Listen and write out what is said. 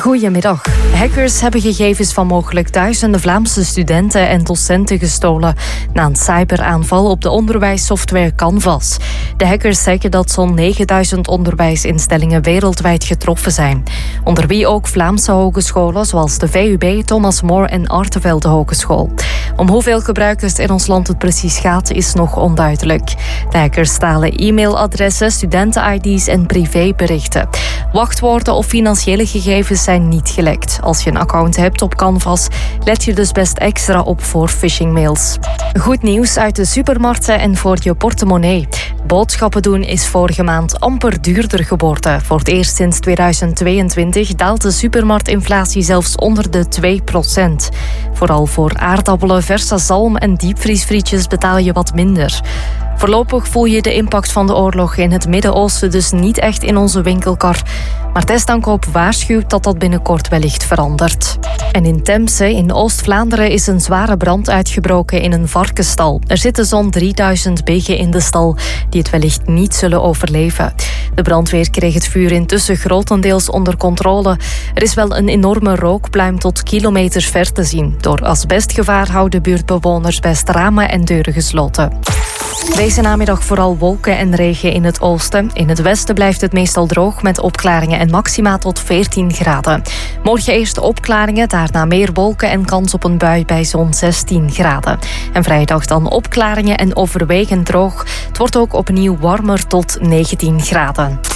Goedemiddag. Hackers hebben gegevens van mogelijk duizenden Vlaamse studenten en docenten gestolen na een cyberaanval op de onderwijssoftware Canvas. De hackers zeggen dat zo'n 9000 onderwijsinstellingen wereldwijd getroffen zijn. Onder wie ook Vlaamse hogescholen zoals de VUB, Thomas More en Artevelde Hogeschool. Om hoeveel gebruikers in ons land het precies gaat is nog onduidelijk. De hackers stalen e-mailadressen, studenten-ID's en privéberichten. Wachtwoorden of financiële gegevens zijn niet gelekt. Als je een account hebt op Canvas, let je dus best extra op voor phishingmails. Goed nieuws uit de supermarkten en voor je portemonnee. Boodschappen doen is vorige maand amper duurder geworden. Voor het eerst sinds 2022 daalt de supermarktinflatie zelfs onder de 2%. Vooral voor aardappelen, verse zalm en diepvriesfrietjes betaal je wat minder. Voorlopig voel je de impact van de oorlog in het Midden-Oosten dus niet echt in onze winkelkar. Maar Testaankoop waarschuwt dat dat binnenkort wellicht verandert. En in Temse, in Oost-Vlaanderen, is een zware brand uitgebroken in een varkenstal. Er zitten zo'n 3000 biggen in de stal die het wellicht niet zullen overleven. De brandweer kreeg het vuur intussen grotendeels onder controle. Er is wel een enorme rookpluim tot kilometers ver te zien. Door asbestgevaar houden buurtbewoners best ramen en deuren gesloten. Deze namiddag vooral wolken en regen in het oosten. In het westen blijft het meestal droog met opklaringen en maxima tot 14 graden. Morgen eerst opklaringen, daarna meer wolken en kans op een bui bij zo'n 16 graden. En vrijdag dan opklaringen en overwegend droog. Het wordt ook opnieuw warmer tot 19 graden.